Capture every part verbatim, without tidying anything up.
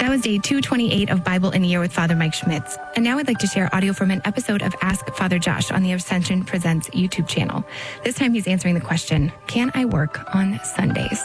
That was day two twenty-eight of Bible in a Year with Father Mike Schmitz. And now I'd like to share audio from an episode of Ask Father Josh on the Ascension Presents YouTube channel. This time he's answering the question, can I work on Sundays?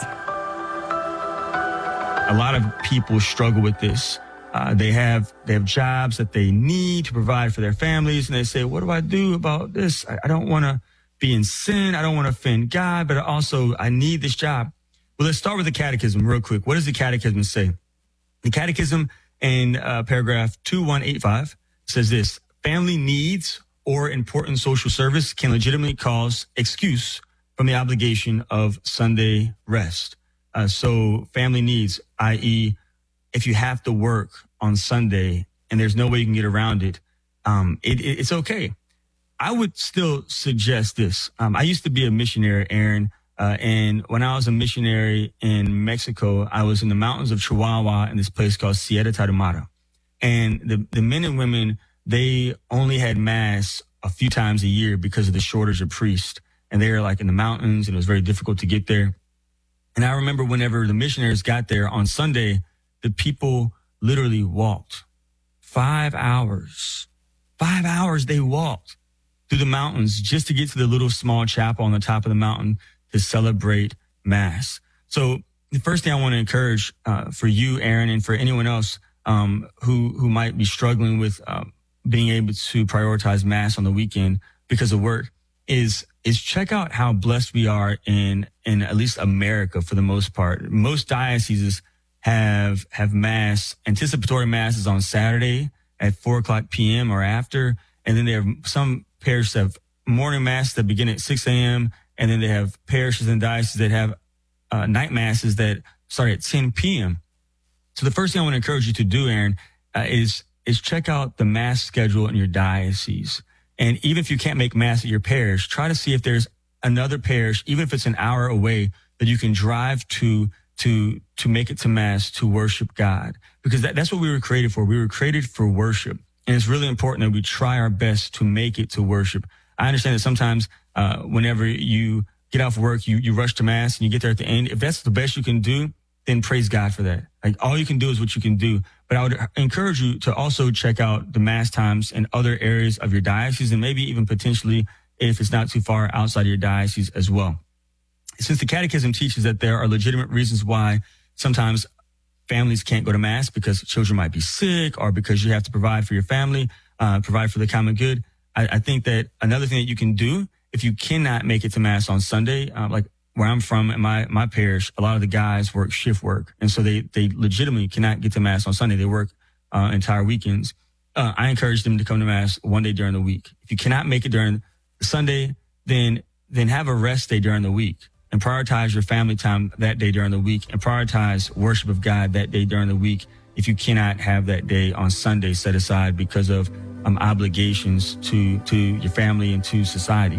A lot of people struggle with this. Uh, they have they have jobs that they need to provide for their families, and they say, what do I do about this? I, I don't want to be in sin. I don't want to offend God, but also I need this job. Well, let's start with the catechism real quick. What does the catechism say? The catechism in uh, paragraph two one eight five says this: family needs or important social service can legitimately cause excuse from the obligation of Sunday rest. Uh, so family needs, that is, if you have to work on Sunday and there's no way you can get around it, um, it, it it's okay. I would still suggest this. Um, I used to be a missionary, Aaron. Uh, and when I was a missionary in Mexico, I was in the mountains of Chihuahua in this place called Sierra Tarahumara. And the, the men and women, they only had mass a few times a year because of the shortage of priests. And they were like in the mountains, and it was very difficult to get there. And I remember whenever the missionaries got there on Sunday, the people literally walked five hours. Five hours they walked through the mountains just to get to the little small chapel on the top of the mountain to celebrate Mass. So the first thing I want to encourage uh, for you, Aaron, and for anyone else um, who who might be struggling with uh, being able to prioritize Mass on the weekend because of work is is check out how blessed we are in in at least America for the most part. Most dioceses have have Mass, anticipatory Masses on Saturday at four o'clock p.m. or after, and then they have some parishes have morning Mass that begin at six a.m. And then they have parishes and dioceses that have uh, night masses that start at ten p.m. So the first thing I want to encourage you to do, Aaron, uh, is is check out the Mass schedule in your diocese. And even if you can't make Mass at your parish, try to see if there's another parish, even if it's an hour away, that you can drive to to to make it to Mass to worship God. Because that, that's what we were created for. We were created for worship. And it's really important that we try our best to make it to worship. I understand that sometimes uh, whenever you get off work, you, you rush to Mass and you get there at the end. If that's the best you can do, then praise God for that. Like all you can do is what you can do. But I would encourage you to also check out the Mass times in other areas of your diocese, and maybe even potentially, if it's not too far, outside of your diocese as well. Since the Catechism teaches that there are legitimate reasons why sometimes families can't go to Mass because children might be sick or because you have to provide for your family, uh, provide for the common good, I, I think that another thing that you can do if you cannot make it to Mass on Sunday, um, like where I'm from in my, my parish, a lot of the guys work shift work. And so they, they legitimately cannot get to Mass on Sunday. They work uh, entire weekends. Uh, I encourage them to come to Mass one day during the week. If you cannot make it during Sunday, then then have a rest day during the week and prioritize your family time that day during the week and prioritize worship of God that day during the week if you cannot have that day on Sunday set aside because of um, obligations to, to your family and to society.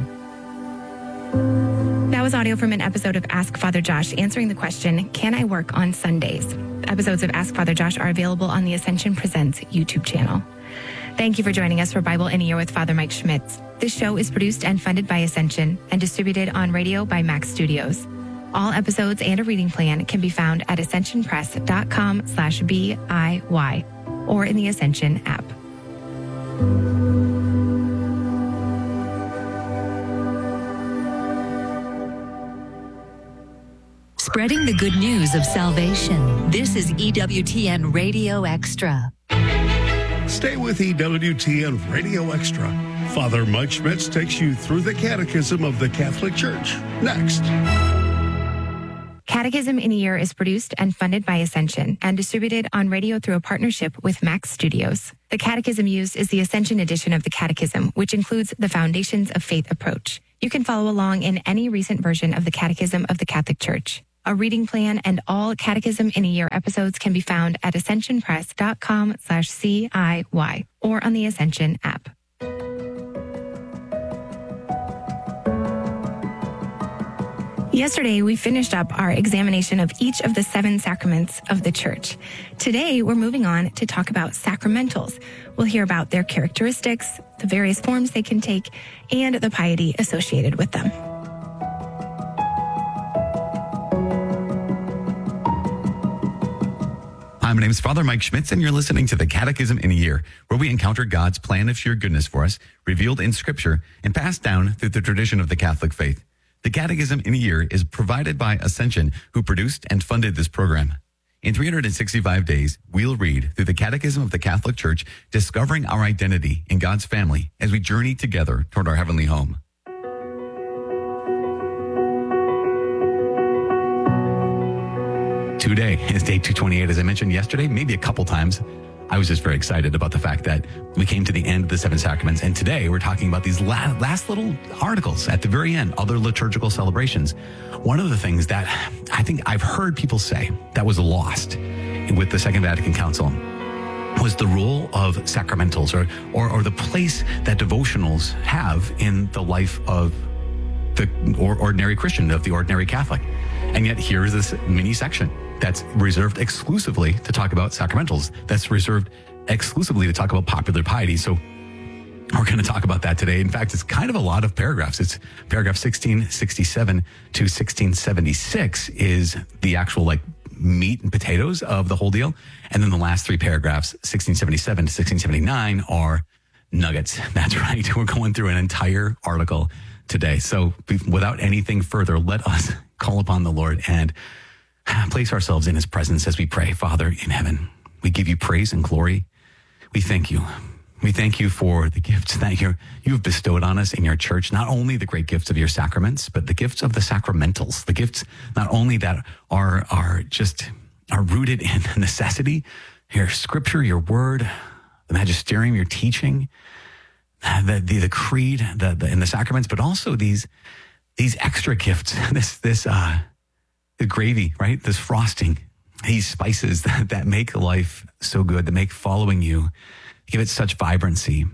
That was audio from an episode of Ask Father Josh answering the question, can I work on Sundays? Episodes of Ask Father Josh are available on the Ascension Presents YouTube channel. Thank you for joining us for Bible in a Year with Father Mike Schmitz. This show is produced and funded by Ascension and distributed on radio by Max Studios. All episodes and a reading plan can be found at ascensionpress.com slash B-I-Y or in the Ascension app. Spreading the good news of salvation. This is E W T N Radio Extra. Stay with E W T N Radio Extra. Father Mike Schmitz takes you through the Catechism of the Catholic Church. Next. Catechism in a Year is produced and funded by Ascension and distributed on radio through a partnership with Max Studios. The catechism used is the Ascension edition of the Catechism, which includes the Foundations of Faith approach. You can follow along in any recent version of the Catechism of the Catholic Church. A reading plan and all Catechism in a Year episodes can be found at ascensionpress.com slash C-I-Y or on the Ascension app. Yesterday, we finished up our examination of each of the seven sacraments of the Church. Today, we're moving on to talk about sacramentals. We'll hear about their characteristics, the various forms they can take, and the piety associated with them. Hi, my name is Father Mike Schmitz, and you're listening to the Catechism in a Year, where we encounter God's plan of sheer goodness for us, revealed in Scripture and passed down through the tradition of the Catholic faith. The Catechism in a Year is provided by Ascension, who produced and funded this program. In three hundred sixty-five days, we'll read through the Catechism of the Catholic Church, discovering our identity in God's family as we journey together toward our heavenly home. Today is day two twenty-eight. As I mentioned yesterday, maybe a couple times, I was just very excited about the fact that we came to the end of the seven sacraments. And today we're talking about these last, last little articles at the very end, other liturgical celebrations. One of the things that I think I've heard people say that was lost with the Second Vatican Council was the role of sacramentals, or, or, or the place that devotionals have in the life of the ordinary Christian, of the ordinary Catholic. And yet here is this mini section that's reserved exclusively to talk about sacramentals, that's reserved exclusively to talk about popular piety. So we're going to talk about that today. In fact, it's kind of a lot of paragraphs. It's paragraph sixteen sixty-seven to sixteen seventy-six is the actual like meat and potatoes of the whole deal. And then the last three paragraphs, sixteen seventy-seven to sixteen seventy-nine, are nuggets. That's right. We're going through an entire article today. So without anything further, let us call upon the Lord and place ourselves in his presence as we pray. Father in heaven, we give you praise and glory. We thank you. We thank you for the gifts that you're, you've bestowed on us in your church, not only the great gifts of your sacraments, but the gifts of the sacramentals, the gifts not only that are, are just are rooted in necessity, your scripture, your word, the magisterium, your teaching, the, the, the creed, the, the, and the sacraments, but also these, these extra gifts, this, this, uh, the gravy, right? This frosting, these spices that, that make life so good, that make following you, give it such vibrancy.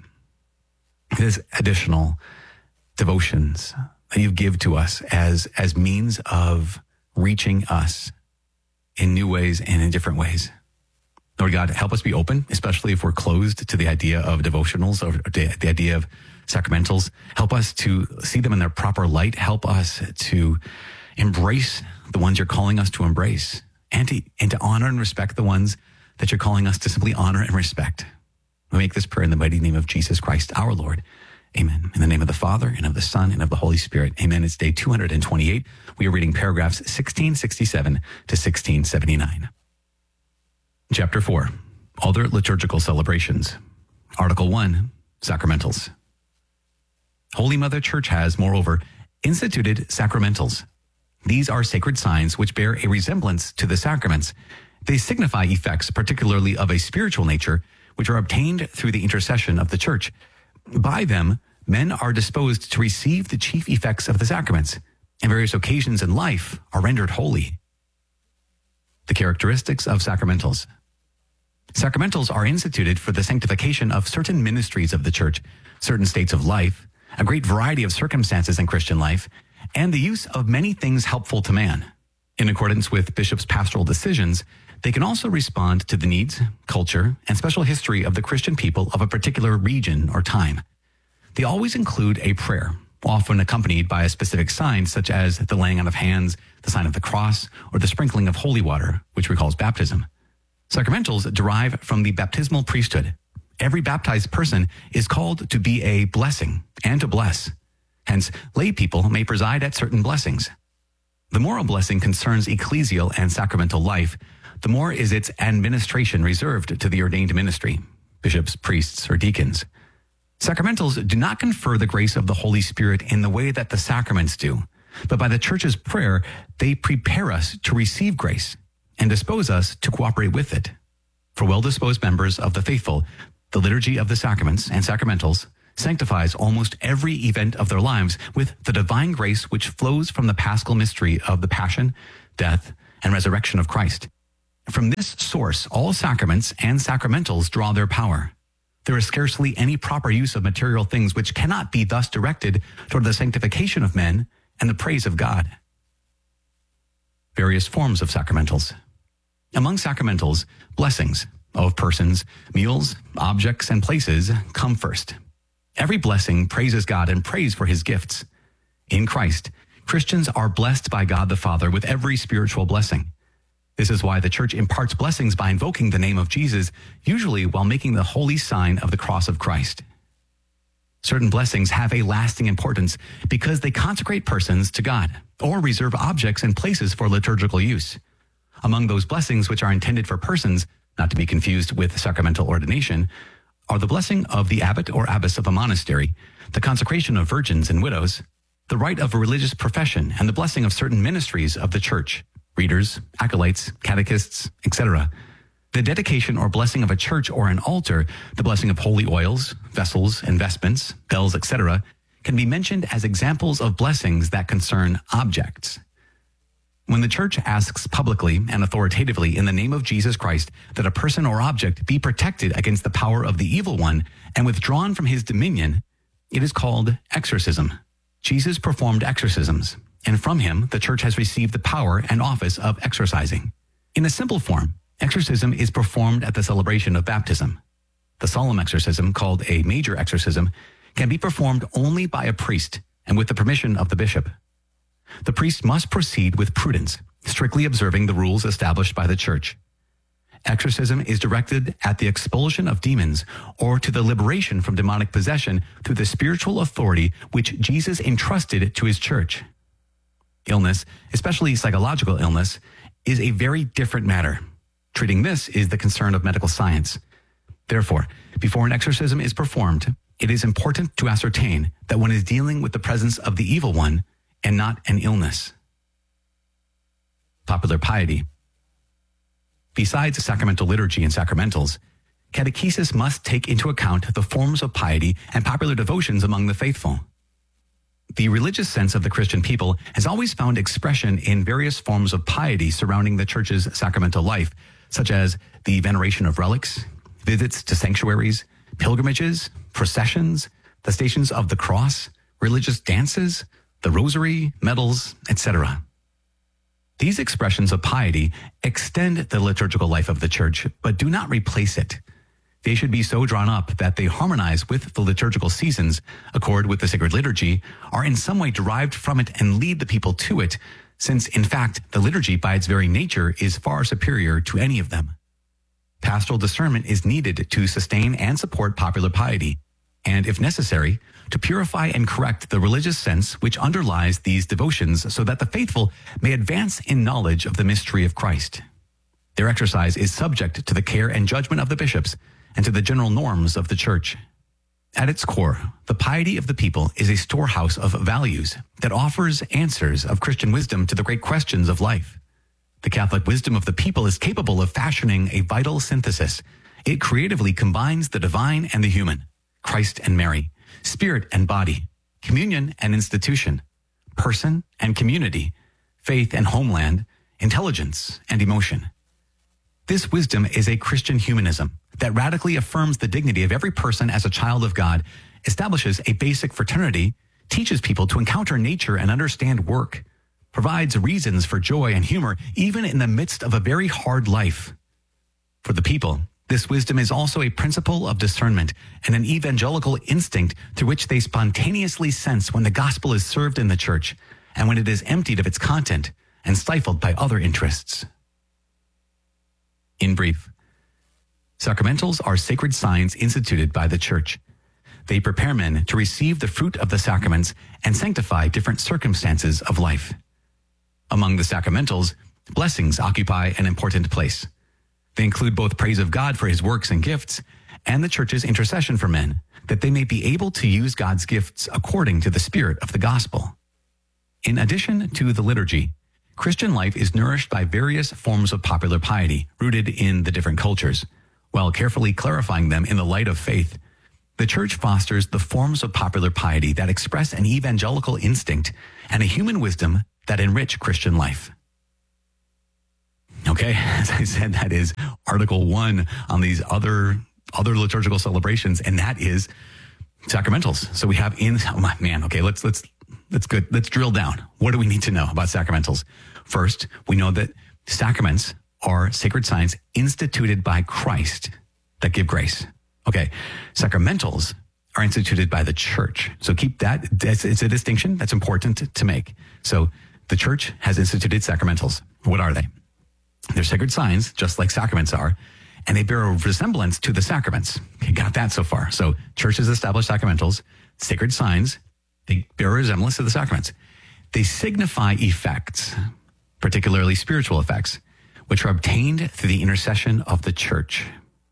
This additional devotions that you give to us as, as means of reaching us in new ways and in different ways. Lord God, help us be open, especially if we're closed to the idea of devotionals or the, the idea of sacramentals. Help us to see them in their proper light. Help us to embrace the ones you're calling us to embrace, and to, and to honor and respect the ones that you're calling us to simply honor and respect. We make this prayer in the mighty name of Jesus Christ, our Lord. Amen. In the name of the Father, and of the Son, and of the Holy Spirit. Amen. It's day two hundred twenty-eight. We are reading paragraphs sixteen sixty-seven to sixteen seventy-nine. Chapter four, Other Liturgical Celebrations. Article one, Sacramentals. Holy Mother Church has, moreover, instituted sacramentals. These are sacred signs which bear a resemblance to the sacraments. They signify effects, particularly of a spiritual nature, which are obtained through the intercession of the Church. By them, men are disposed to receive the chief effects of the sacraments, and various occasions in life are rendered holy. The characteristics of sacramentals. Sacramentals are instituted for the sanctification of certain ministries of the Church, certain states of life, a great variety of circumstances in Christian life, and the use of many things helpful to man. In accordance with bishops' pastoral decisions, they can also respond to the needs, culture, and special history of the Christian people of a particular region or time. They always include a prayer, often accompanied by a specific sign, such as the laying on of hands, the sign of the cross, or the sprinkling of holy water, which recalls baptism. Sacramentals derive from the baptismal priesthood. Every baptized person is called to be a blessing and to bless. Hence, lay people may preside at certain blessings. The moral blessing concerns ecclesial and sacramental life. The more is its administration reserved to the ordained ministry, bishops, priests, or deacons. Sacramentals do not confer the grace of the Holy Spirit in the way that the sacraments do, but by the Church's prayer, they prepare us to receive grace and dispose us to cooperate with it. For well-disposed members of the faithful, the liturgy of the sacraments and sacramentals sanctifies almost every event of their lives with the divine grace which flows from the paschal mystery of the passion, death, and resurrection of Christ. From this source, all sacraments and sacramentals draw their power. There is scarcely any proper use of material things which cannot be thus directed toward the sanctification of men and the praise of God. Various forms of sacramentals. Among sacramentals, blessings of persons, meals, objects, and places come first. Every blessing praises God and prays for his gifts. In Christ, Christians are blessed by God the Father with every spiritual blessing. This is why the church imparts blessings by invoking the name of Jesus, usually while making the holy sign of the cross of Christ. Certain blessings have a lasting importance because they consecrate persons to God or reserve objects and places for liturgical use. Among those blessings which are intended for persons, not to be confused with sacramental ordination, are the blessing of the abbot or abbess of a monastery, the consecration of virgins and widows, the rite of a religious profession, and the blessing of certain ministries of the church, readers, acolytes, catechists, et cetera. The dedication or blessing of a church or an altar, the blessing of holy oils, vessels, investments, bells, et cetera, can be mentioned as examples of blessings that concern objects. When the church asks publicly and authoritatively in the name of Jesus Christ that a person or object be protected against the power of the evil one and withdrawn from his dominion, it is called exorcism. Jesus performed exorcisms, and from him the church has received the power and office of exorcising. In a simple form, exorcism is performed at the celebration of baptism. The solemn exorcism, called a major exorcism, can be performed only by a priest and with the permission of the bishop. The priest must proceed with prudence, strictly observing the rules established by the church. Exorcism is directed at the expulsion of demons or to the liberation from demonic possession through the spiritual authority which Jesus entrusted to his church. Illness, especially psychological illness, is a very different matter. Treating this is the concern of medical science. Therefore, before an exorcism is performed, it is important to ascertain that one is dealing with the presence of the evil one and not an illness. Popular piety. Besides sacramental liturgy and sacramentals, catechesis must take into account the forms of piety and popular devotions among the faithful. The religious sense of the Christian people has always found expression in various forms of piety surrounding the church's sacramental life, such as the veneration of relics, visits to sanctuaries, pilgrimages, processions, the Stations of the Cross, religious dances, the rosary, medals, et cetera. These expressions of piety extend the liturgical life of the church, but do not replace it. They should be so drawn up that they harmonize with the liturgical seasons, accord with the sacred liturgy, are in some way derived from it and lead the people to it, since, in fact, the liturgy by its very nature is far superior to any of them. Pastoral discernment is needed to sustain and support popular piety, and, if necessary, to purify and correct the religious sense which underlies these devotions so that the faithful may advance in knowledge of the mystery of Christ. Their exercise is subject to the care and judgment of the bishops and to the general norms of the church. At its core, the piety of the people is a storehouse of values that offers answers of Christian wisdom to the great questions of life. The Catholic wisdom of the people is capable of fashioning a vital synthesis. It creatively combines the divine and the human, Christ and Mary, spirit and body, communion and institution, person and community, faith and homeland, intelligence and emotion. This wisdom is a Christian humanism that radically affirms the dignity of every person as a child of God, establishes a basic fraternity, teaches people to encounter nature and understand work, provides reasons for joy and humor, even in the midst of a very hard life. For the people, this wisdom is also a principle of discernment and an evangelical instinct through which they spontaneously sense when the gospel is served in the church and when it is emptied of its content and stifled by other interests. In brief, sacramentals are sacred signs instituted by the church. They prepare men to receive the fruit of the sacraments and sanctify different circumstances of life. Among the sacramentals, blessings occupy an important place. They include both praise of God for his works and gifts and the church's intercession for men, that they may be able to use God's gifts according to the spirit of the gospel. In addition to the liturgy, Christian life is nourished by various forms of popular piety rooted in the different cultures. While carefully clarifying them in the light of faith, the church fosters the forms of popular piety that express an evangelical instinct and a human wisdom that enrich Christian life. Okay, as I said, that is Article One on these other other liturgical celebrations, and that is sacramentals. So we have in oh man, okay, let's let's let's good let's drill down. What do we need to know about sacramentals? First, we know that sacraments are sacred signs instituted by Christ that give grace. Okay, sacramentals are instituted by the church. So keep that, it's a distinction that's important to make. So the church has instituted sacramentals. What are they? They're sacred signs, just like sacraments are, and they bear a resemblance to the sacraments. Okay, got that so far. So churches establish sacramentals, sacred signs, they bear a resemblance to the sacraments. They signify effects, particularly spiritual effects, which are obtained through the intercession of the church.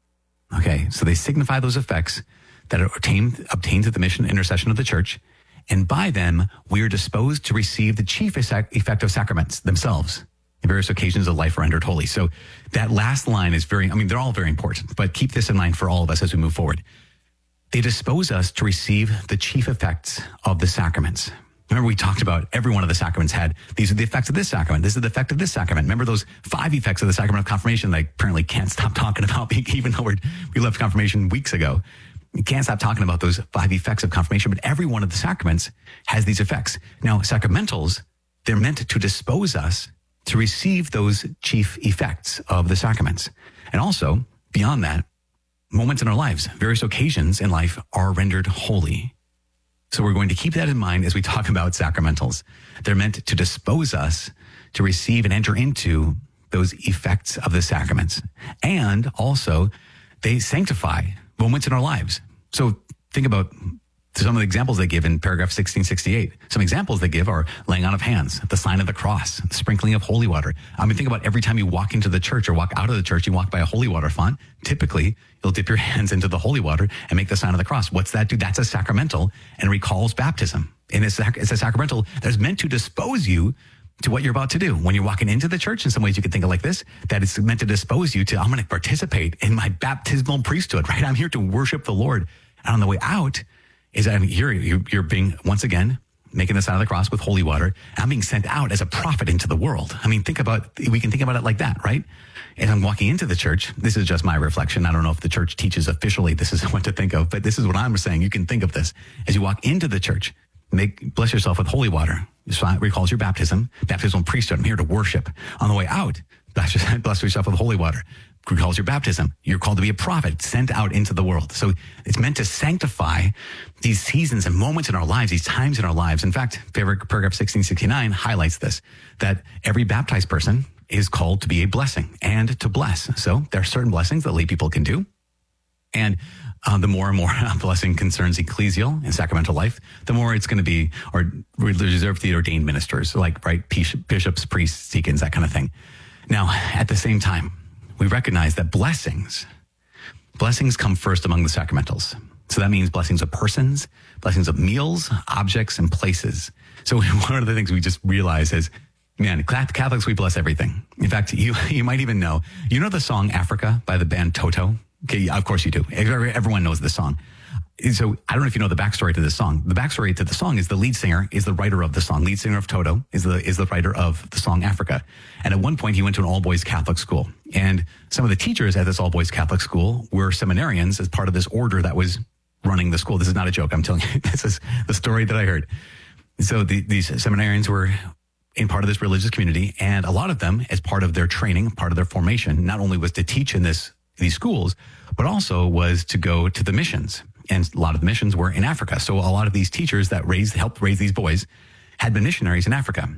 Okay, so they signify those effects that are obtained, obtained through the mission intercession of the church, and by them, we are disposed to receive the chief effect of sacraments themselves. In various occasions of life are rendered holy. So that last line is very, I mean, they're all very important, but keep this in mind for all of us as we move forward. They dispose us to receive the chief effects of the sacraments. Remember, we talked about every one of the sacraments had, these are the effects of this sacrament. This is the effect of this sacrament. Remember those five effects of the sacrament of confirmation that I apparently can't stop talking about, even though we're, we left confirmation weeks ago. You can't stop talking about those five effects of confirmation, but every one of the sacraments has these effects. Now, sacramentals, they're meant to dispose us to receive those chief effects of the sacraments. And also, beyond that, moments in our lives, various occasions in life are rendered holy. So we're going to keep that in mind as we talk about sacramentals. They're meant to dispose us to receive and enter into those effects of the sacraments. And also, they sanctify moments in our lives. So think about some of the examples they give in paragraph sixteen sixty-eight. Some examples they give are laying on of hands, the sign of the cross, the sprinkling of holy water. I mean, think about every time you walk into the church or walk out of the church, you walk by a holy water font. Typically, you'll dip your hands into the holy water and make the sign of the cross. What's that do? That's a sacramental and recalls baptism. And it's a, it's a sacramental that's meant to dispose you to what you're about to do. When you're walking into the church, in some ways you could think of like this, that it's meant to dispose you to, I'm going to participate in my baptismal priesthood, right? I'm here to worship the Lord. And on the way out, is that I'm here, you're being, once again, making the sign of the cross with holy water. I'm being sent out as a prophet into the world. I mean, think about, we can think about it like that, right? And I'm walking into the church. This is just my reflection. I don't know if the church teaches officially this is what to think of, but this is what I'm saying. You can think of this. As you walk into the church, make bless yourself with holy water. This recalls your baptism, baptismal priesthood. I'm here to worship. On the way out, bless yourself with holy water. Recalls your baptism. You're called to be a prophet sent out into the world. So it's meant to sanctify these seasons and moments in our lives, these times in our lives. In fact, paragraph sixteen sixty-nine highlights this, that every baptized person is called to be a blessing and to bless. So there are certain blessings that lay people can do. And uh, the more and more a blessing concerns ecclesial and sacramental life, the more it's going to be, or reserved for the ordained ministers, like, right, bishops, priests, deacons, that kind of thing. Now, at the same time, we recognize that blessings, blessings come first among the sacramentals. So that means blessings of persons, blessings of meals, objects, and places. So one of the things we just realize is, man, Catholics, we bless everything. In fact, you you might even know, you know the song Africa by the band Toto? Okay, of course you do. Everyone knows the song. So I don't know if you know the backstory to this song. The backstory to the song is the lead singer is the writer of the song. Lead singer of Toto is the is the writer of the song Africa. And at one point he went to an all-boys Catholic school. And some of the teachers at this all-boys Catholic school were seminarians as part of this order that was running the school. This is not a joke. I'm telling you, this is the story that I heard. So the, these seminarians were in part of this religious community. And a lot of them, as part of their training, part of their formation, not only was to teach in this these schools, but also was to go to the missions. And a lot of the missions were in Africa. So a lot of these teachers that raised, helped raise these boys had been missionaries in Africa.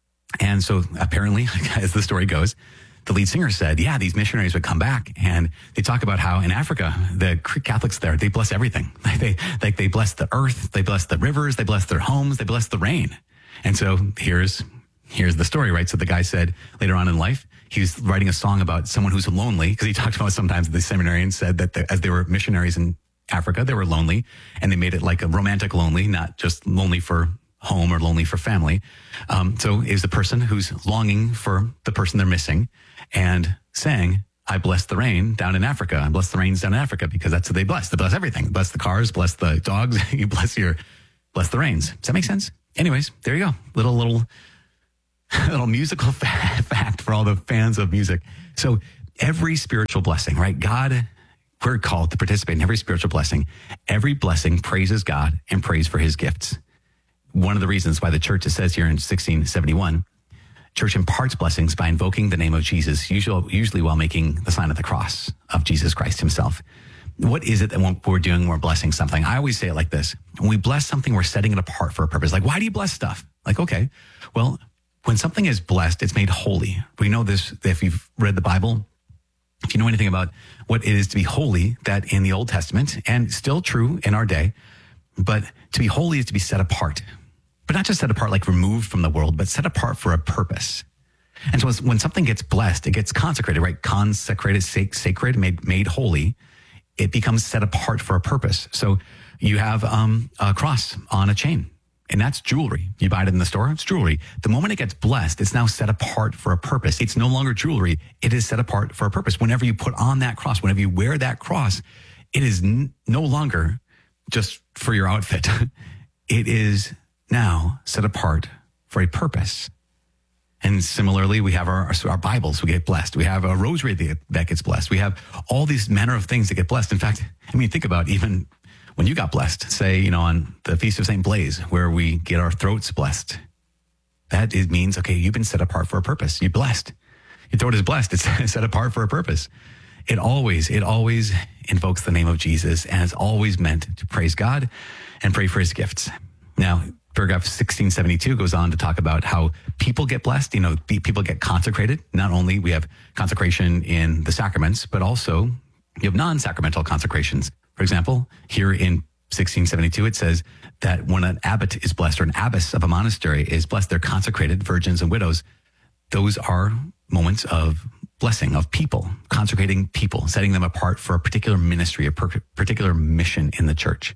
And so apparently, as the story goes, the lead singer said, yeah, these missionaries would come back and they talk about how in Africa, the Catholics there, they bless everything. Like they, like they bless the earth, they bless the rivers, they bless their homes, they bless the rain. And so here's, here's the story, right? So the guy said later on in life, he was writing a song about someone who's lonely, because he talked about sometimes the seminarians said that the, as they were missionaries in Africa, they were lonely, and they made it like a romantic lonely, not just lonely for home or lonely for family. Um, so it was the person who's longing for the person they're missing and saying, I bless the rain down in Africa. I bless the rains down in Africa, because that's what they bless. They bless everything. Bless the cars, bless the dogs, you bless your, bless the rains. Does that make sense? Anyways, there you go. Little, little, little musical fact for all the fans of music. So every spiritual blessing, right? God, we're called to participate in every spiritual blessing. Every blessing praises God and prays for his gifts. One of the reasons why the church, it says here in sixteen seventy-one, church imparts blessings by invoking the name of Jesus, usually, usually while making the sign of the cross of Jesus Christ himself. What is it that we're doing when we're blessing something? I always say it like this. When we bless something, we're setting it apart for a purpose. Like, why do you bless stuff? Like, okay, well, when something is blessed, it's made holy. We know this if you've read the Bible, if you know anything about what it is to be holy, that in the Old Testament, and still true in our day, but to be holy is to be set apart. But not just set apart like removed from the world, but set apart for a purpose. And so when something gets blessed, it gets consecrated, right? Consecrated, sacred, made, made holy. It becomes set apart for a purpose. So you have um, a cross on a chain, and that's jewelry. You buy it in the store, it's jewelry. The moment it gets blessed, it's now set apart for a purpose. It's no longer jewelry. It is set apart for a purpose. Whenever you put on that cross, whenever you wear that cross, it is n- no longer just for your outfit. It is now set apart for a purpose. And similarly, we have our, our Bibles, we get blessed. We have a rosary that gets blessed. We have all these manner of things that get blessed. In fact, I mean, think about even when you got blessed, say, you know, on the Feast of Saint Blaise, where we get our throats blessed. That is, means, okay, you've been set apart for a purpose. You're blessed. Your throat is blessed. It's set apart for a purpose. It always, it always invokes the name of Jesus, and it's always meant to praise God and pray for his gifts. Now, paragraph sixteen seventy-two goes on to talk about how people get blessed. You know, people get consecrated. Not only we have consecration in the sacraments, but also you have non-sacramental consecrations. For example, here in sixteen seventy-two, it says that when an abbot is blessed or an abbess of a monastery is blessed, they're consecrated, virgins and widows. Those are moments of blessing of people, consecrating people, setting them apart for a particular ministry, a per- particular mission in the church.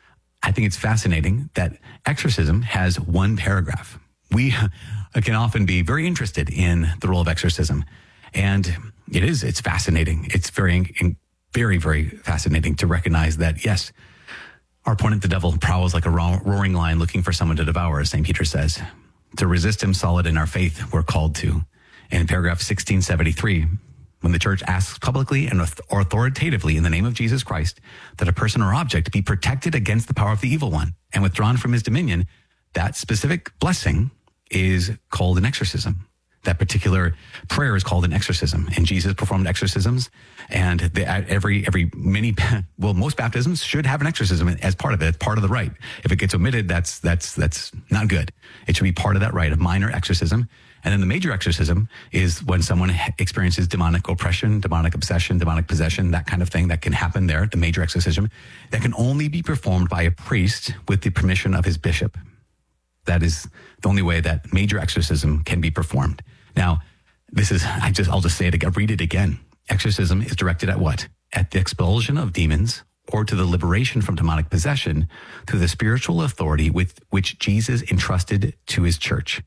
I think it's fascinating that exorcism has one paragraph. We can often be very interested in the role of exorcism. And it is, it's fascinating. It's very, very, very fascinating to recognize that, yes, our opponent, the devil, prowls like a roaring lion looking for someone to devour, as Saint Peter says. To resist him solid in our faith, we're called to. And in paragraph sixteen seventy-three, when the church asks publicly and authoritatively in the name of Jesus Christ that a person or object be protected against the power of the evil one and withdrawn from his dominion, that specific blessing is called an exorcism. That particular prayer is called an exorcism. And Jesus performed exorcisms, and the, every, every many, well, most baptisms should have an exorcism as part of it, part of the rite. If it gets omitted, that's, that's, that's not good. It should be part of that rite, a minor exorcism. And then the major exorcism is when someone experiences demonic oppression, demonic obsession, demonic possession, that kind of thing that can happen there, the major exorcism, that can only be performed by a priest with the permission of his bishop. That is the only way that major exorcism can be performed. Now, this is, I just, I'll just say it again, read it again. Exorcism is directed at what? At the expulsion of demons or to the liberation from demonic possession through the spiritual authority with which Jesus entrusted to his church.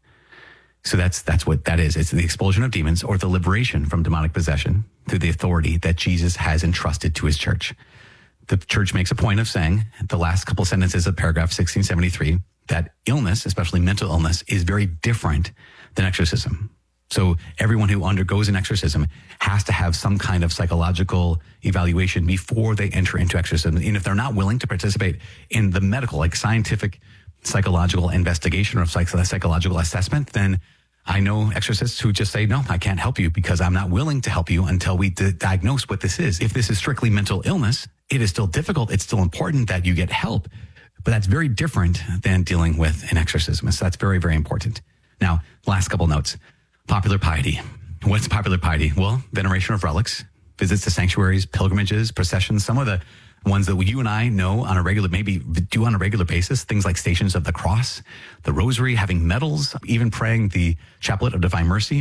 So that's that's what that is. It's the expulsion of demons or the liberation from demonic possession through the authority that Jesus has entrusted to his church. The church makes a point of saying, the last couple sentences of paragraph sixteen seventy-three, that illness, especially mental illness, is very different than exorcism. So everyone who undergoes an exorcism has to have some kind of psychological evaluation before they enter into exorcism. And if they're not willing to participate in the medical, like scientific psychological investigation or psych- psychological assessment, then I know exorcists who just say, no, I can't help you because I'm not willing to help you until we d- diagnose what this is. If this is strictly mental illness, it is still difficult. It's still important that you get help, but that's very different than dealing with an exorcism. So that's very, very important. Now, last couple notes. Popular piety. What's popular piety? Well, veneration of relics, visits to sanctuaries, pilgrimages, processions, some of the ones that you and I know on a regular, maybe do on a regular basis, things like Stations of the Cross, the Rosary, having medals, even praying the Chaplet of Divine Mercy.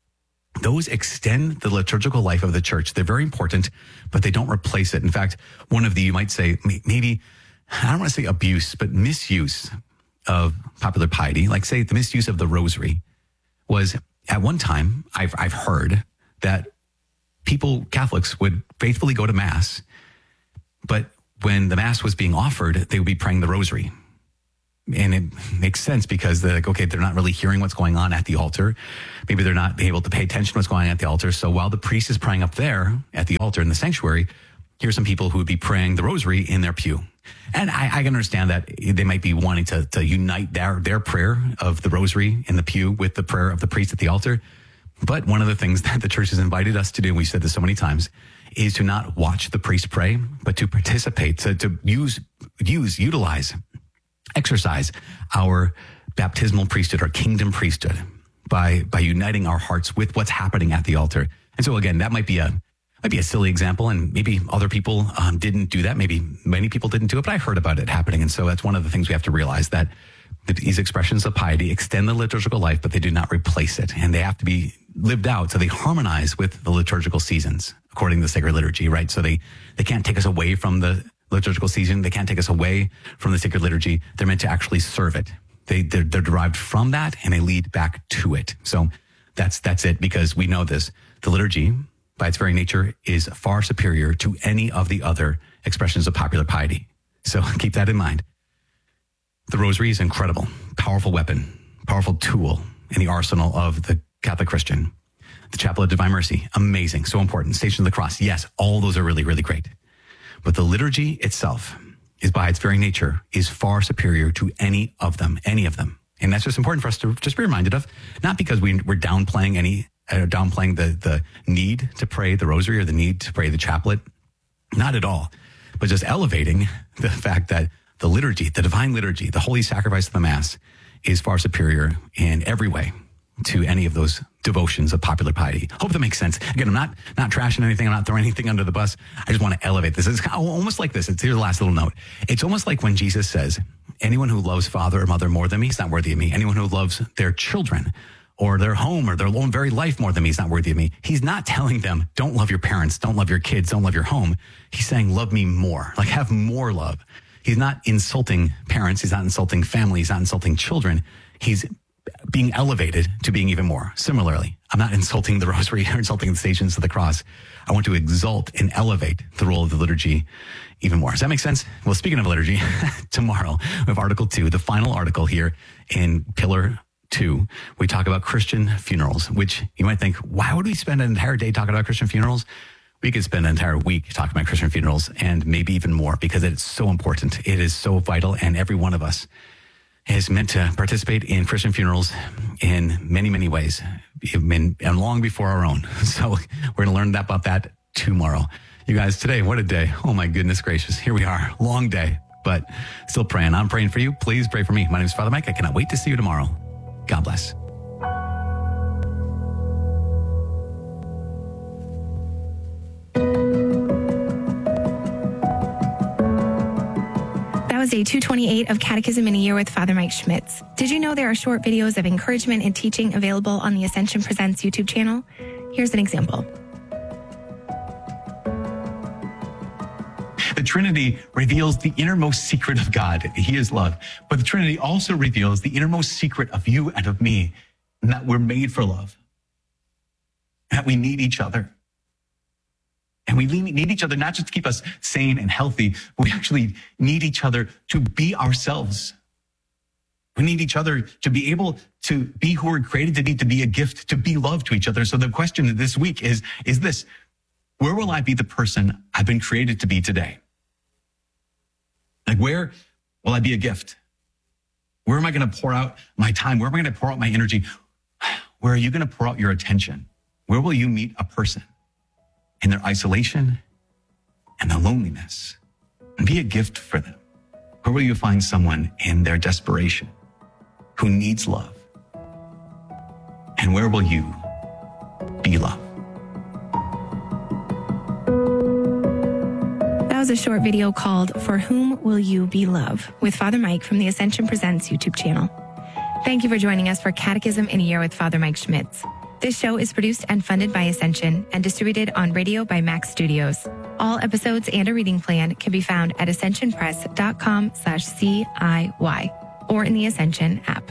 Those extend the liturgical life of the church. They're very important, but they don't replace it. In fact, one of the, you might say, maybe, I don't want to say abuse, but misuse of popular piety, like say the misuse of the Rosary, was at one time, I've, I've heard that people, Catholics, would faithfully go to Mass, but when the Mass was being offered, they would be praying the Rosary. And it makes sense because they're like, okay, they're not really hearing what's going on at the altar. Maybe they're not able to pay attention to what's going on at the altar. So while the priest is praying up there at the altar in the sanctuary, here's some people who would be praying the Rosary in their pew. And I, I can understand that they might be wanting to, to unite their, their prayer of the Rosary in the pew with the prayer of the priest at the altar. But one of the things that the church has invited us to do, and we've said this so many times, is to not watch the priest pray, but to participate, to, to use, use, utilize, exercise our baptismal priesthood, our kingdom priesthood, by by uniting our hearts with what's happening at the altar. And so again, that might be a might be a silly example, and maybe other people um, didn't do that. Maybe many people didn't do it, but I heard about it happening. And so that's one of the things we have to realize, that these expressions of piety extend the liturgical life, but they do not replace it. And they have to be lived out so they harmonize with the liturgical seasons according to the sacred liturgy, right? So they, they can't take us away from the liturgical season. They can't take us away from the sacred liturgy. They're meant to actually serve it. They, they're, they're derived from that, and they lead back to it. So that's, that's it, because we know this. The liturgy, by its very nature, is far superior to any of the other expressions of popular piety. So keep that in mind. The rosary is incredible, powerful weapon, powerful tool in the arsenal of the Catholic Christian. The Chaplet of Divine Mercy, amazing, so important. Station of the Cross, yes, all those are really, really great. But the liturgy itself is, by its very nature, is far superior to any of them, any of them. And that's just important for us to just be reminded of, not because we, we're downplaying any, uh, downplaying the, the need to pray the rosary or the need to pray the chaplet, not at all, but just elevating the fact that the liturgy, the divine liturgy, the holy sacrifice of the Mass is far superior in every way to any of those devotions of popular piety. Hope that makes sense. Again, I'm not not trashing anything. I'm not throwing anything under the bus. I just want to elevate this. It's almost like this. It's here's the last little note. It's almost like when Jesus says, anyone who loves father or mother more than me is not worthy of me. Anyone who loves their children or their home or their own very life more than me is not worthy of me. He's not telling them, don't love your parents, don't love your kids, don't love your home. He's saying, love me more, like have more love. He's not insulting parents. He's not insulting family. He's not insulting children. He's being elevated to being even more. Similarly, I'm not insulting the rosary or insulting the Stations of the Cross. I want to exalt and elevate the role of the liturgy even more. Does that make sense? Well, speaking of liturgy, tomorrow we have Article two, the final article here in Pillar two. We talk about Christian funerals, which you might think, why would we spend an entire day talking about Christian funerals? We could spend an entire week talking about Christian funerals, and maybe even more, because it's so important. It is so vital, and every one of us is meant to participate in Christian funerals in many, many ways, and long before our own. So we're going to learn about that tomorrow. You guys, today, what a day. Oh my goodness gracious. Here we are. Long day, but still praying. I'm praying for you. Please pray for me. My name is Father Mike. I cannot wait to see you tomorrow. God bless. Was day two twenty-eight of Catechism in a Year with Father Mike Schmitz. Did you know there are short videos of encouragement and teaching available on the Ascension Presents YouTube channel? Here's an example. The Trinity reveals the innermost secret of God. He is love. But the Trinity also reveals the innermost secret of you and of me, and that we're made for love, that we need each other. And we need each other not just to keep us sane and healthy, but we actually need each other to be ourselves. We need each other to be able to be who we're created to be, to be a gift, to be love to each other. So the question this week is, is this: where will I be the person I've been created to be today? Like, where will I be a gift? Where am I going to pour out my time? Where am I going to pour out my energy? Where are you going to pour out your attention? Where will you meet a person in their isolation and their loneliness, and be a gift for them? Where will you find someone in their desperation who needs love? And where will you be love? That was a short video called For Whom Will You Be Love with Father Mike from the Ascension Presents YouTube channel. Thank you for joining us for Catechism in a Year with Father Mike Schmitz. This show is produced and funded by Ascension and distributed on radio by Max Studios. All episodes and a reading plan can be found at ascensionpress.com slash CIY or in the Ascension app.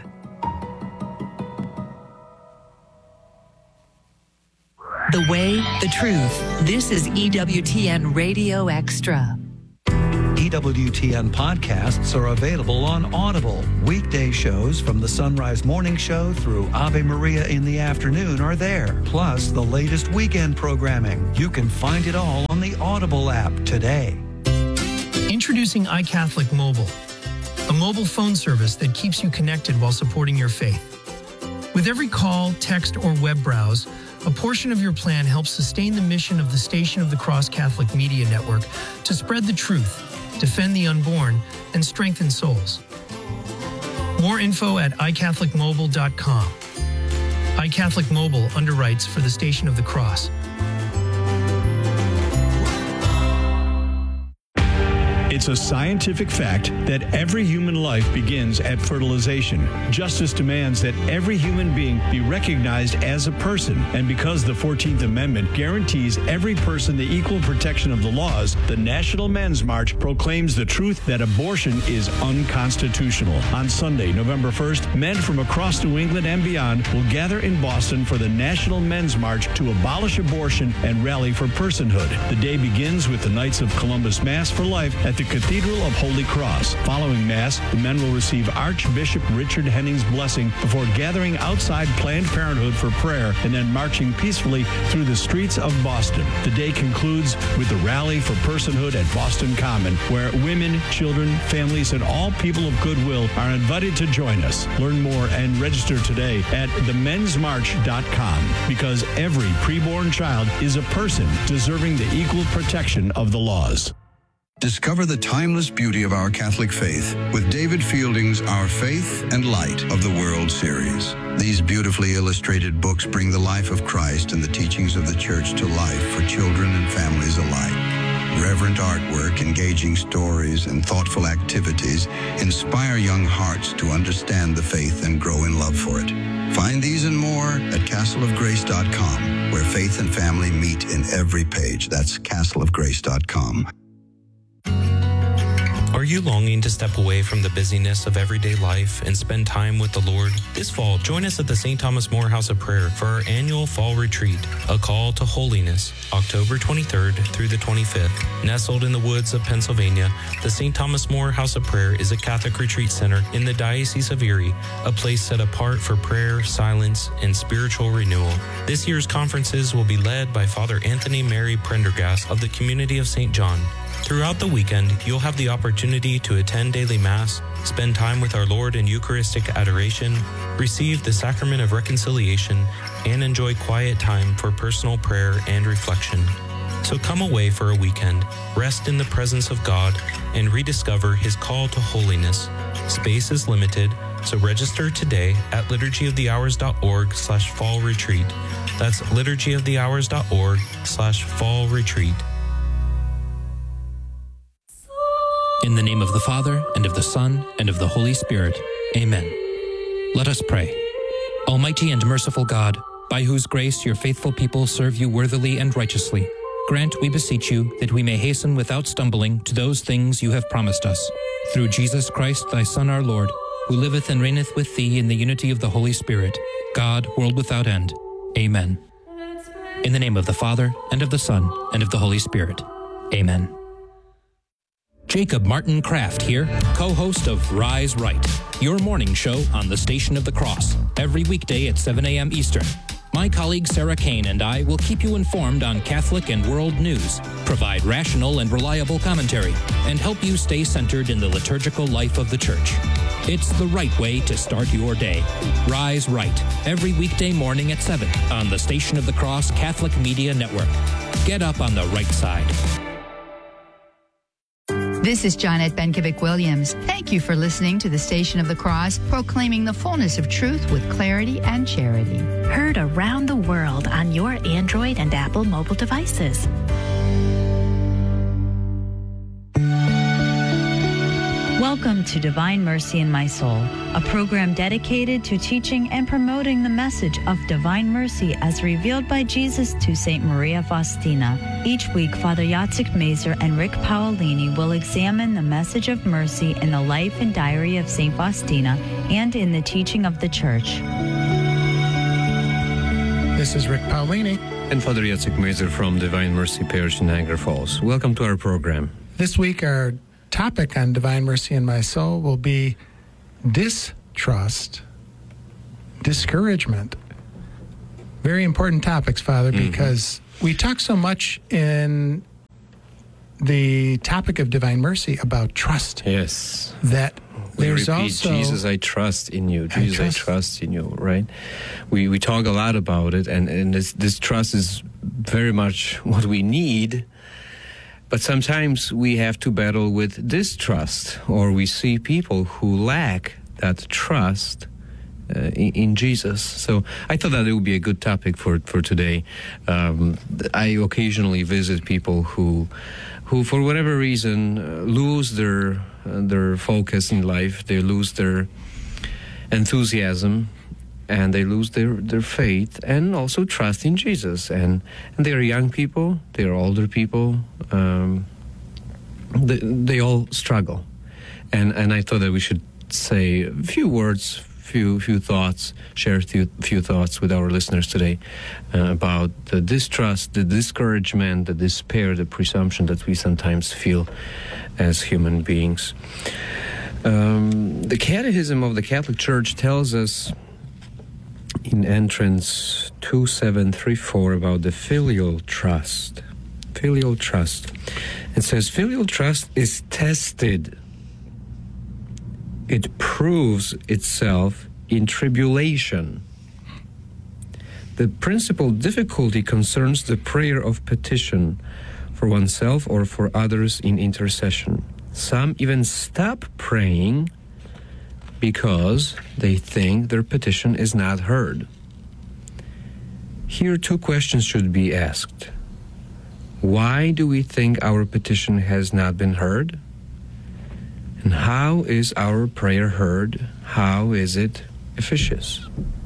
The Way, the Truth. This is E W T N Radio Extra. E W T N podcasts are available on Audible. Weekday shows from the Sunrise Morning Show through Ave Maria in the afternoon are there. Plus the latest weekend programming. You can find it all on the Audible app today. Introducing iCatholic Mobile, a mobile phone service that keeps you connected while supporting your faith. With every call, text, or web browse, a portion of your plan helps sustain the mission of the Station of the Cross Catholic Media Network to spread the truth, defend the unborn, and strengthen souls. More info at i catholic mobile dot com. iCatholic Mobile underwrites for the Station of the Cross. It's a scientific fact that every human life begins at fertilization. Justice demands that every human being be recognized as a person. And because the fourteenth Amendment guarantees every person the equal protection of the laws, the National Men's March proclaims the truth that abortion is unconstitutional. On Sunday, November first, men from across New England and beyond will gather in Boston for the National Men's March to abolish abortion and rally for personhood. The day begins with the Knights of Columbus Mass for Life at the Cathedral of Holy Cross. Following Mass, the men will receive Archbishop Richard Henning's blessing before gathering outside Planned Parenthood for prayer and then marching peacefully through the streets of Boston. The day concludes with the Rally for Personhood at Boston Common, where women, children, families, and all people of goodwill are invited to join us. Learn more and register today at the mens march dot com, because every preborn child is a person deserving the equal protection of the laws. Discover the timeless beauty of our Catholic faith with David Fielding's Our Faith and Light of the World series. These beautifully illustrated books bring the life of Christ and the teachings of the Church to life for children and families alike. Reverent artwork, engaging stories, and thoughtful activities inspire young hearts to understand the faith and grow in love for it. Find these and more at castle of grace dot com, where faith and family meet in every page. That's castle of grace dot com. Are you longing to step away from the busyness of everyday life and spend time with the Lord? This fall, join us at the Saint Thomas More House of Prayer for our annual Fall Retreat, A Call to Holiness, October twenty-third through the twenty-fifth. Nestled in the woods of Pennsylvania, the Saint Thomas More House of Prayer is a Catholic retreat center in the Diocese of Erie, a place set apart for prayer, silence, and spiritual renewal. This year's conferences will be led by Father Anthony Mary Prendergast of the Community of Saint John. Throughout the weekend, you'll have the opportunity to attend daily Mass, spend time with our Lord in Eucharistic adoration, receive the Sacrament of Reconciliation, and enjoy quiet time for personal prayer and reflection. So come away for a weekend, rest in the presence of God, and rediscover His call to holiness. Space is limited, so register today at liturgy of the hours dot org slash fall retreat. That's liturgy of the hours dot org slash fall retreat. In the name of the Father, and of the Son, and of the Holy Spirit. Amen. Let us pray. Almighty and merciful God, by whose grace your faithful people serve you worthily and righteously, grant, we beseech you, that we may hasten without stumbling to those things you have promised us. Through Jesus Christ, thy Son, our Lord, who liveth and reigneth with thee in the unity of the Holy Spirit, God, world without end. Amen. In the name of the Father, and of the Son, and of the Holy Spirit. Amen. Jacob Martin Kraft here, co-host of Rise Right, your morning show on the Station of the Cross, every weekday at seven a.m. Eastern. My colleague Sarah Kane and I will keep you informed on Catholic and world news, provide rational and reliable commentary, and help you stay centered in the liturgical life of the Church. It's the right way to start your day. Rise Right, every weekday morning at seven on the Station of the Cross Catholic Media Network. Get up on the right side. This is Janet Benkovic-Williams. Thank you for listening to the Station of the Cross, proclaiming the fullness of truth with clarity and charity. Heard around the world on your Android and Apple mobile devices. Welcome to Divine Mercy in My Soul, a program dedicated to teaching and promoting the message of divine mercy as revealed by Jesus to Saint Maria Faustina. Each week, Father Jacek Mazer and Rick Paolini will examine the message of mercy in the life and diary of Saint Faustina and in the teaching of the Church. This is Rick Paolini and Father Jacek Mazer from Divine Mercy Parish in Niagara Falls. Welcome to our program. This week, our topic on Divine Mercy in My Soul will be distrust, discouragement. Very important topics, Father, mm-hmm. because we talk so much in the topic of Divine Mercy about trust. Yes. That we there's repeat, also... Jesus, I trust in you. Jesus, I trust, I trust in you, right? We we talk a lot about it, and, and this, this trust is very much what we need. But sometimes we have to battle with distrust, or we see people who lack that trust uh, in, in Jesus. So I thought that it would be a good topic for, for today. Um, I occasionally visit people who, who for whatever reason, uh, lose their, uh, their focus in life. They lose their enthusiasm, and they lose their, their faith and also trust in Jesus. And, and they are young people, they are older people, um, they, they all struggle. And and I thought that we should say a few words, few few thoughts, share a few, few thoughts with our listeners today uh, about the distrust, the discouragement, the despair, the presumption that we sometimes feel as human beings. Um, the Catechism of the Catholic Church tells us in entrance two seven three four about the filial trust. Filial trust. It says, filial trust is tested. It proves itself in tribulation. The principal difficulty concerns the prayer of petition for oneself or for others in intercession. Some even stop praying because they think their petition is not heard. Here, two questions should be asked. Why do we think our petition has not been heard? And how is our prayer heard? How is it efficacious?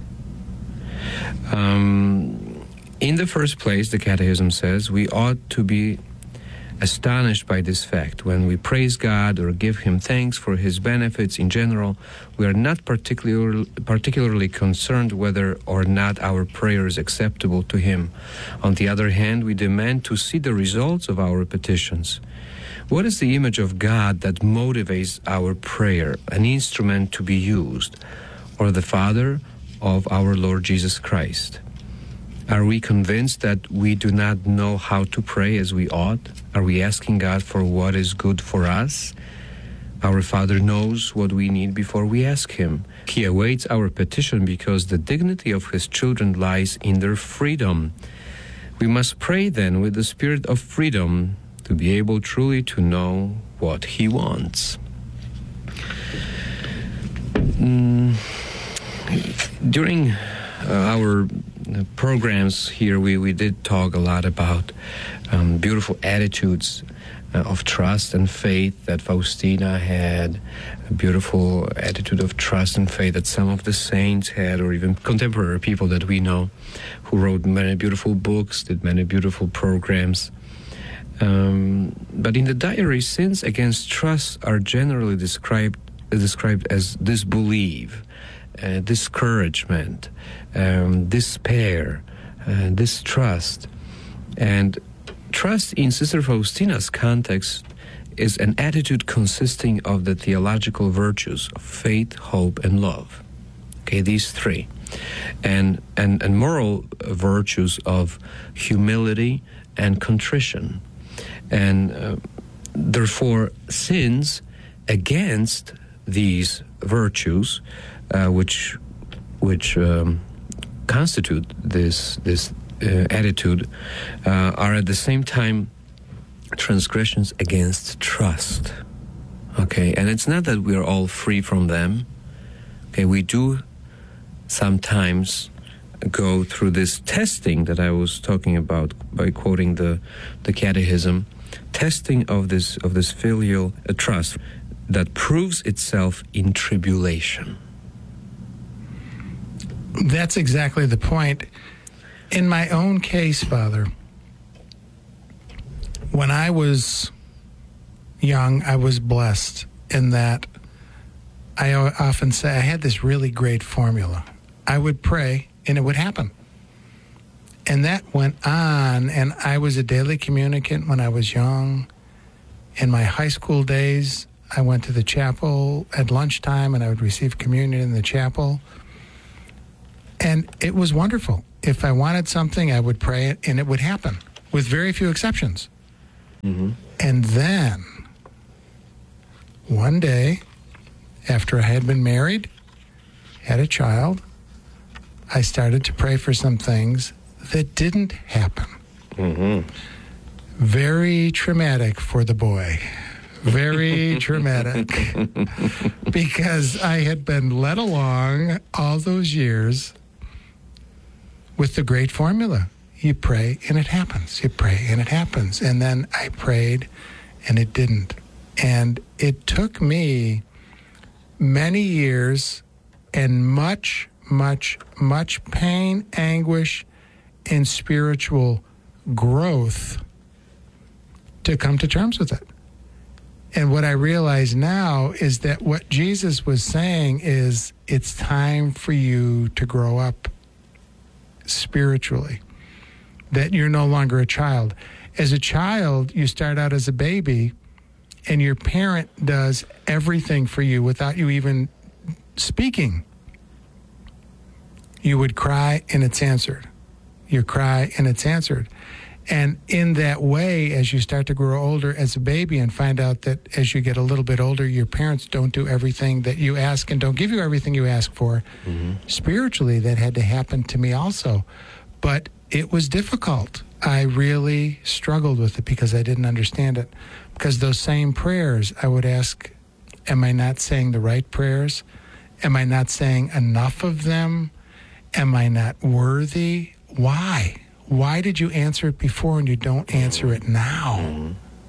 Um, in the first place, the Catechism says, we ought to be astonished by this fact. When we praise God or give Him thanks for His benefits in general, we are not particular, particularly concerned whether or not our prayer is acceptable to Him. On the other hand, we demand to see the results of our petitions. What is the image of God that motivates our prayer, an instrument to be used, or the Father of our Lord Jesus Christ? Are we convinced that we do not know how to pray as we ought? Are we asking God for what is good for us? Our Father knows what we need before we ask Him. He awaits our petition because the dignity of His children lies in their freedom. We must pray then with the spirit of freedom to be able truly to know what He wants. Mm, during uh, our programs here, we, we did talk a lot about um, beautiful attitudes uh, of trust and faith that Faustina had, a beautiful attitude of trust and faith that some of the saints had, or even contemporary people that we know who wrote many beautiful books, did many beautiful programs. Um, but in the diary, sins against trust are generally described described as disbelief, uh, discouragement, um, despair, uh, distrust. And trust in Sister Faustina's context is an attitude consisting of the theological virtues of faith, hope, and love. Okay, these three. And, and, and moral virtues of humility and contrition. And uh, therefore, sins against these virtues, uh, which which um, constitute this this uh, attitude, uh, are at the same time transgressions against trust. Okay, and it's not that we are all free from them. Okay, we do sometimes go through this testing that I was talking about by quoting the the Catechism. Testing of this of this filial uh, trust that proves itself in tribulation. That's exactly the point. In my own case, Father, when I was young, I was blessed in that I often say I had this really great formula. I would pray and it would happen. And that went on, and I was a daily communicant when I was young. In my high school days, I went to the chapel at lunchtime, and I would receive communion in the chapel. And it was wonderful. If I wanted something, I would pray it, and it would happen, with very few exceptions. Mm-hmm. And then, one day, after I had been married, had a child, I started to pray for some things that didn't happen. Mm-hmm. Very traumatic for the boy. Very traumatic. Because I had been led along all those years with the great formula. You pray and it happens. You pray and it happens. And then I prayed and it didn't. And it took me many years and much, much, much pain, anguish, and spiritual growth to come to terms with it. And what I realize now is that what Jesus was saying is it's time for you to grow up spiritually, that you're no longer a child. As a child, you start out as a baby, and your parent does everything for you without you even speaking. You would cry, and it's answered. You cry, and it's answered. And in that way, as you start to grow older as a baby and find out that as you get a little bit older, your parents don't do everything that you ask and don't give you everything you ask for, mm-hmm. spiritually, that had to happen to me also. But it was difficult. I really struggled with it because I didn't understand it. Because those same prayers, I would ask, am I not saying the right prayers? Am I not saying enough of them? Am I not worthy? Why? Why did you answer it before and you don't answer it now?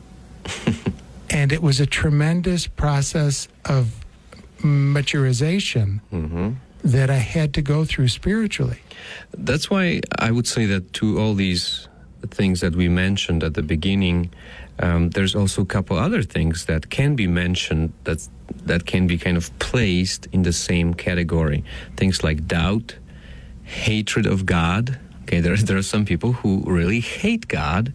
And it was a tremendous process of maturization mm-hmm. that I had to go through spiritually. That's why I would say that to all these things that we mentioned at the beginning, um, there's also a couple other things that can be mentioned that that can be kind of placed in the same category. Things like doubt, hatred of God. Okay, there, there are some people who really hate God,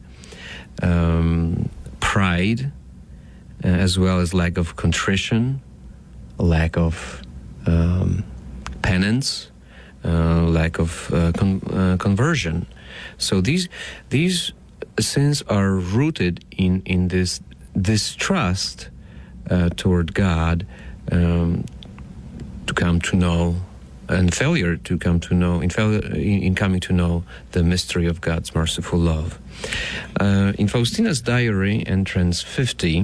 um, pride, uh, as well as lack of contrition, lack of um, penance, uh, lack of uh, con- uh, conversion. So these these sins are rooted in in this distrust uh, toward God, um, to come to know. And failure to come to know, in, failure, in coming to know the mystery of God's merciful love. Uh, in Faustina's diary, entrance fifty,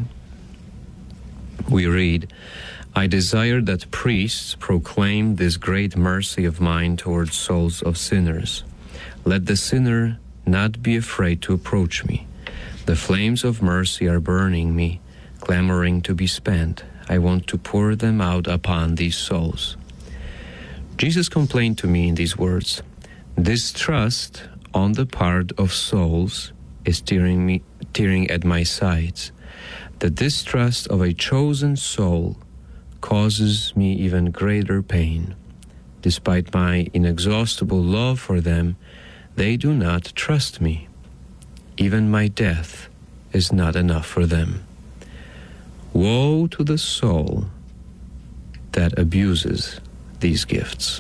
we read, I desire that priests proclaim this great mercy of mine towards souls of sinners. Let the sinner not be afraid to approach me. The flames of mercy are burning me, clamoring to be spent. I want to pour them out upon these souls. Jesus complained to me in these words, distrust on the part of souls is tearing me, tearing at my sides. The distrust of a chosen soul causes me even greater pain. Despite my inexhaustible love for them, they do not trust me. Even my death is not enough for them. Woe to the soul that abuses these gifts.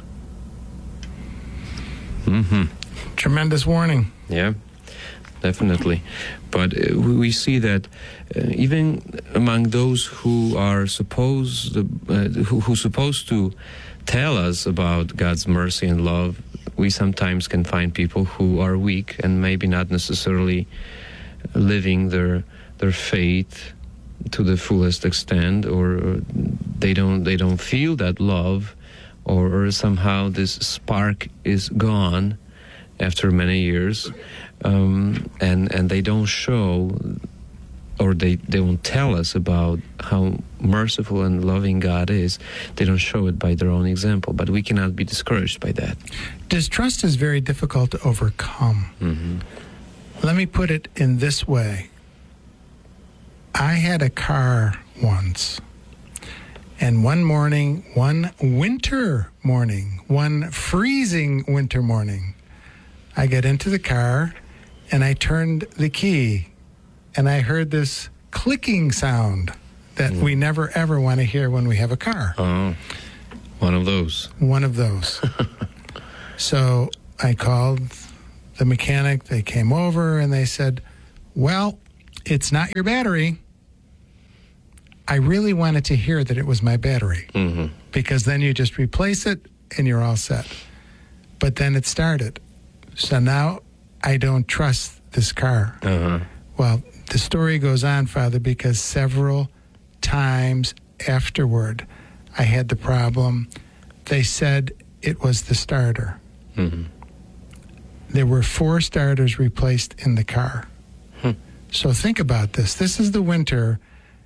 Mm-hmm. Tremendous warning. Yeah, definitely. But uh, we see that uh, even among those who are supposed, uh, who who supposed to tell us about God's mercy and love, we sometimes can find people who are weak and maybe not necessarily living their their faith to the fullest extent, or they don't they don't feel that love. Or, or somehow this spark is gone after many years, um, and and they don't show, or they, they won't tell us about how merciful and loving God is. They don't show it by their own example, but we cannot be discouraged by that. Distrust is very difficult to overcome. Mm-hmm. Let me put it in this way. I had a car once. And one morning, one winter morning, one freezing winter morning, I got into the car and I turned the key and I heard this clicking sound that mm. we never ever want to hear when we have a car. Oh, one of those. One of those. So I called the mechanic. They came over and they said, well, it's not your battery. I really wanted to hear that it was my battery, mm-hmm. because then you just replace it and you're all set. But then it started. So now I don't trust this car. Uh-huh. Well, the story goes on, Father, because several times afterward I had the problem, they said it was the starter. Mm-hmm. There were four starters replaced in the car. Hmm. So think about this. This is the winter.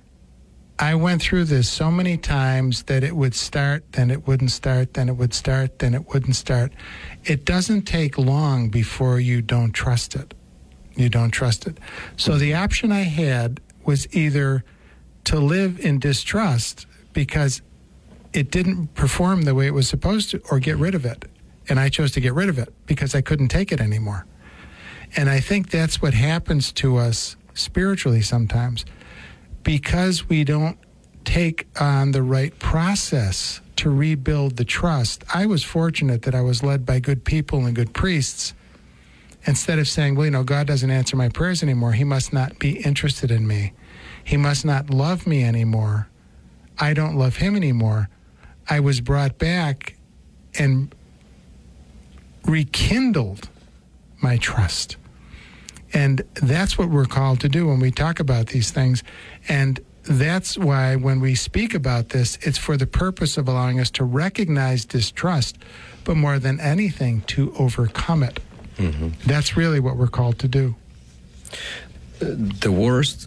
I went through this so many times that it would start, then it wouldn't start, then it would start, then it wouldn't start. It doesn't take long before you don't trust it. You don't trust it. So the option I had was either to live in distrust because it didn't perform the way it was supposed to, or get rid of it. And I chose to get rid of it because I couldn't take it anymore. And I think that's what happens to us spiritually sometimes. Because we don't take on the right process to rebuild the trust. I was fortunate that I was led by good people and good priests. Instead of saying, well, you know, God doesn't answer my prayers anymore. He must not be interested in me. He must not love me anymore. I don't love him anymore. I was brought back and rekindled my trust. And that's what we're called to do when we talk about these things. And that's why when we speak about this, it's for the purpose of allowing us to recognize distrust, but more than anything, to overcome it. Mm-hmm. That's really what we're called to do. The worst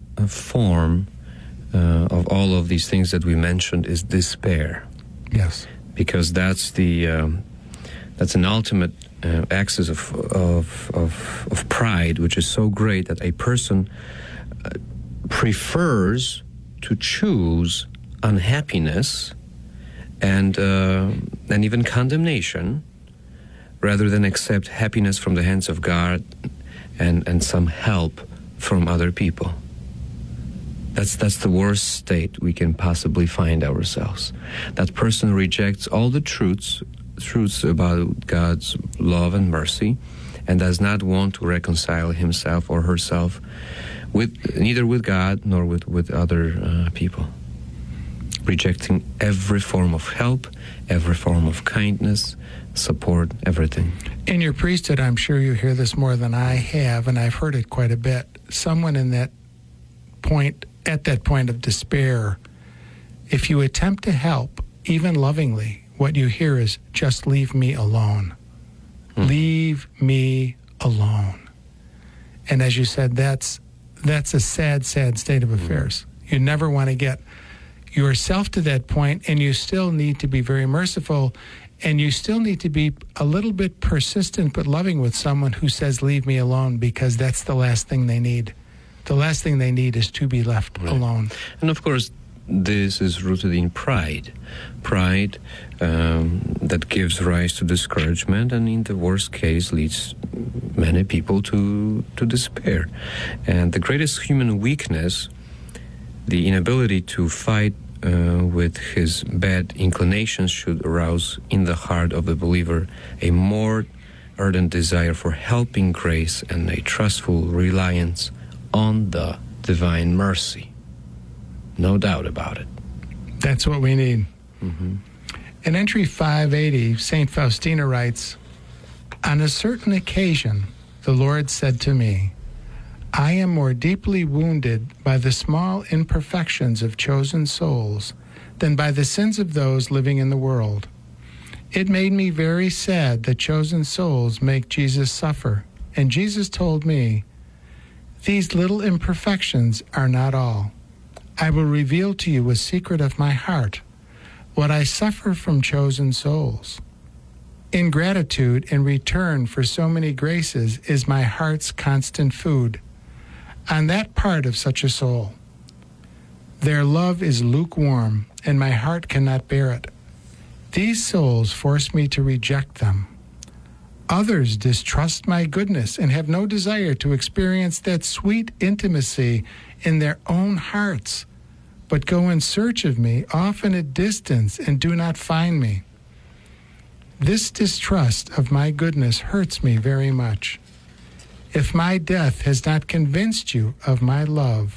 form uh, of all of these things that we mentioned is despair. Yes. Because that's the um, that's an ultimate uh, access of, of of of pride, which is so great that a person uh, prefers to choose unhappiness and uh, and even condemnation rather than accept happiness from the hands of God and and some help from other people. That's that's the worst state we can possibly find ourselves. That person rejects all the truths truths about God's love and mercy and does not want to reconcile himself or herself with neither with God nor with, with other uh, people. Rejecting every form of help, every form of kindness, support, everything. In your priesthood, I'm sure you hear this more than I have, and I've heard it quite a bit. Someone in that point, at that point of despair, if you attempt to help, even lovingly, what you hear is, just leave me alone. Hmm. Leave me alone. And as you said, that's that's a sad, sad state of affairs. You never want to get yourself to that point, and you still need to be very merciful, and you still need to be a little bit persistent but loving with someone who says, leave me alone, because that's the last thing they need. The last thing they need is to be left right. alone. And of course, this is rooted in pride. Pride um, that gives rise to discouragement and in the worst case leads many people to, to despair. And the greatest human weakness, the inability to fight uh, with his bad inclinations, should arouse in the heart of the believer a more ardent desire for helping grace and a trustful reliance on the divine mercy. No doubt about it. That's what we need. Mm-hmm. In entry five eighty, Saint Faustina writes, on a certain occasion, the Lord said to me, I am more deeply wounded by the small imperfections of chosen souls than by the sins of those living in the world. It made me very sad that chosen souls make Jesus suffer. And Jesus told me, these little imperfections are not all. I will reveal to you a secret of my heart, what I suffer from chosen souls. Ingratitude in return for so many graces is my heart's constant food. On that part of such a soul, their love is lukewarm, and my heart cannot bear it. These souls force me to reject them. Others distrust my goodness and have no desire to experience that sweet intimacy in their own hearts, but go in search of me, often at distance, and do not find me. This distrust of my goodness hurts me very much. If my death has not convinced you of my love,